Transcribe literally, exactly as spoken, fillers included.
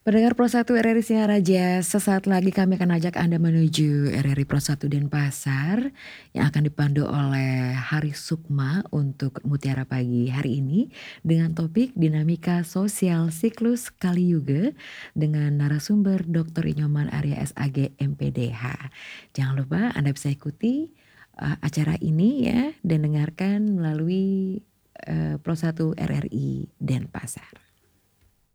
Pendengar Pro satu R R I Singaraja, sesaat lagi kami akan ajak Anda menuju R R I Pro satu Denpasar yang akan dipandu oleh Haris Sukma untuk Mutiara Pagi hari ini dengan topik dinamika sosial siklus Kali Yuga dengan narasumber doktor Inyoman Arya S A G M P D H. Jangan lupa Anda bisa ikuti uh, acara ini ya dan dengarkan melalui uh, Pro satu R R I Denpasar.